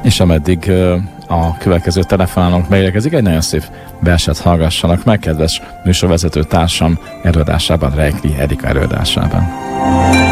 és ameddig a következő telefonálónk megérkezik, egy nagyon szép verset hallgassanak meg, kedves műsorvezető társam előadásában, Reikli Erika előadásában.